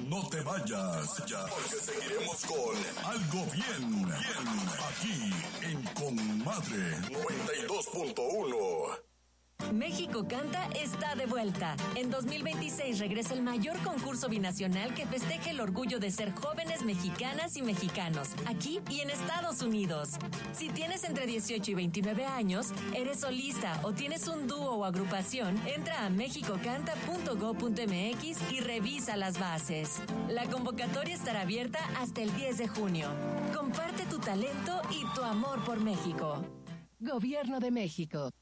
No te vayas, porque seguiremos con Algo Bien, aquí en Comadre 92.1. México Canta está de vuelta. En 2026 regresa el mayor concurso binacional que festeje el orgullo de ser jóvenes mexicanas y mexicanos, aquí y en Estados Unidos. Si tienes entre 18 y 29 años, eres solista o tienes un dúo o agrupación, entra a mexicocanta.go.mx y revisa las bases. La convocatoria estará abierta hasta el 10 de junio. Comparte tu talento y tu amor por México. Gobierno de México.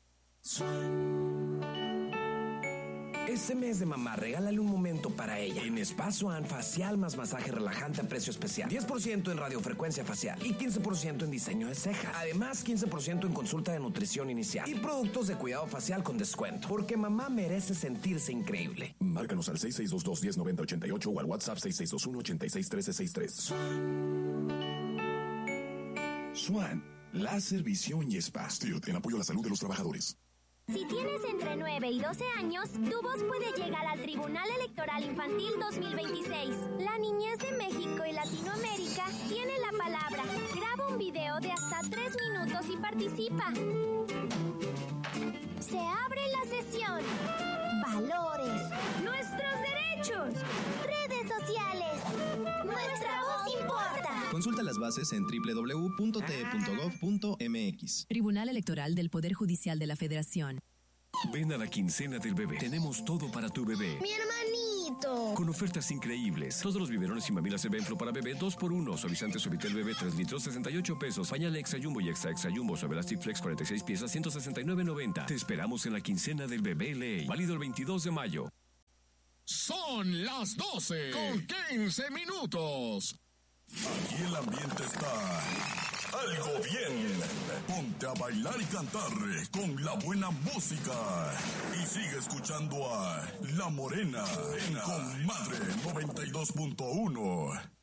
Este mes de mamá, regálale un momento para ella. En Spa Swan, facial más masaje relajante a precio especial. 10% en radiofrecuencia facial y 15% en diseño de cejas. Además, 15% en consulta de nutrición inicial y productos de cuidado facial con descuento. Porque mamá merece sentirse increíble. Márcanos al 6622-1090-88 o al WhatsApp 6621-861363. Swan, láser, visión y spa. STIRT, en apoyo a la salud de los trabajadores. Si tienes entre 9 y 12 años, tu voz puede llegar al Tribunal Electoral Infantil 2026. La niñez de México y Latinoamérica tiene la palabra. Graba un video de hasta 3 minutos y participa. Se abre la sesión. Valores. Nuestros derechos. Redes sociales. Nuestra voz importa. Consulta las bases en www.te.gov.mx. Tribunal Electoral del Poder Judicial de la Federación. Ven a la quincena del bebé. Tenemos todo para tu bebé. Mi hermanito. Con ofertas increíbles. Todos los biberones y mamilas Evenflo para bebé 2x1. Suavizante Suavitel bebé 3 litros 68 pesos. Pañal Extra Jumbo y Extra Jumbo Suavelastic Flex 46 piezas 169.90. Te esperamos en la quincena del bebé Ley. Válido el 22 de mayo. Son las 12 con 15 minutos. Aquí el ambiente está algo bien. Ponte a bailar y cantar con la buena música. Y sigue escuchando a La Morena en Comadre 92.1.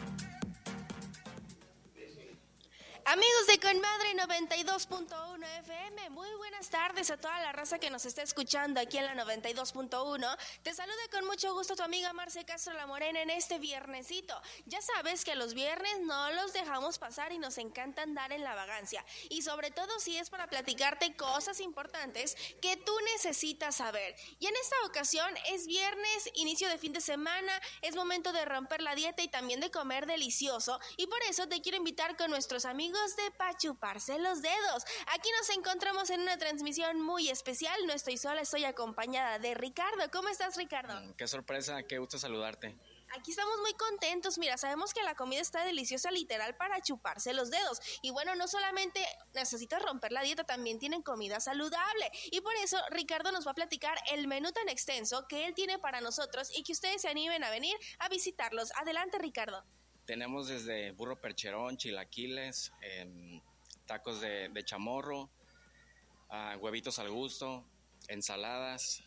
Amigos de Comadre 92.1 FM, muy buenas tardes a toda la raza que nos está escuchando aquí en la 92.1. Te saluda con mucho gusto tu amiga Marce Castro La Morena en este viernesito. Ya sabes que los viernes no los dejamos pasar y nos encanta andar en la vagancia. Y sobre todo si es para platicarte cosas importantes que tú necesitas saber. Y en esta ocasión es viernes, inicio de fin de semana, es momento de romper la dieta y también de comer delicioso. Y por eso te quiero invitar con nuestros amigos de Pa' Chuparse los Dedos. Aquí nos encontramos en una transmisión muy especial. No estoy sola, estoy acompañada de Ricardo. ¿Cómo estás, Ricardo? Qué sorpresa, qué gusto saludarte. Aquí estamos muy contentos. Mira, sabemos que la comida está deliciosa, literal, para chuparse los dedos. Y bueno, no solamente necesitas romper la dieta, también tienen comida saludable. Y por eso Ricardo nos va a platicar el menú tan extenso que él tiene para nosotros y que ustedes se animen a venir a visitarlos. Adelante, Ricardo. Tenemos desde burro percherón, chilaquiles, tacos de chamorro, huevitos al gusto, ensaladas,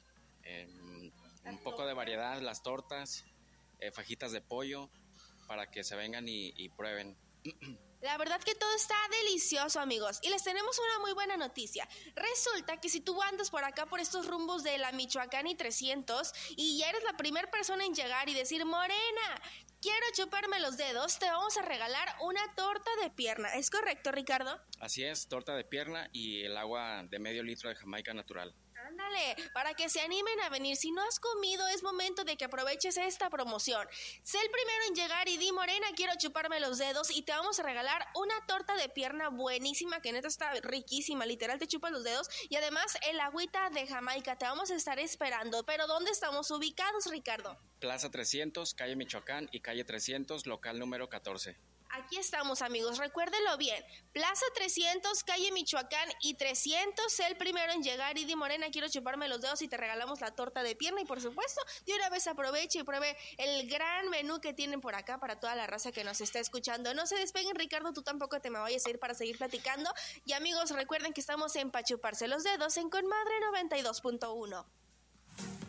un poco de variedad, las tortas, fajitas de pollo, para que se vengan y prueben. La verdad que todo está delicioso, amigos. Y les tenemos una muy buena noticia. Resulta que si tú andas por acá, por estos rumbos de la Michoacán y 300, y ya eres la primera persona en llegar y decir, Morena, quiero chuparme los dedos, te vamos a regalar una torta de pierna. ¿Es correcto, Ricardo? Así es, torta de pierna y el agua de medio litro de Jamaica natural. Ándale, para que se animen a venir. Si no has comido, es momento de que aproveches esta promoción. Sé el primero en llegar y di, Morena, quiero chuparme los dedos, y te vamos a regalar una torta de pierna buenísima, que neta está riquísima, literal te chupas los dedos, y además el agüita de Jamaica. Te vamos a estar esperando. Pero ¿dónde estamos ubicados, Ricardo? Plaza 300, calle Michoacán y calle 300, local número 14. Aquí estamos, amigos, recuérdenlo bien. Plaza 300, calle Michoacán y 300, sé el primero en llegar y di, Morena, quiero chuparme los dedos, y te regalamos la torta de pierna. Y por supuesto, de una vez aproveche y pruebe el gran menú que tienen por acá para toda la raza que nos está escuchando. No se despeguen, Ricardo, tú tampoco te me vayas a ir para seguir platicando. Y amigos, recuerden que estamos en Pa' Chuparse los Dedos en Comadre 92.1.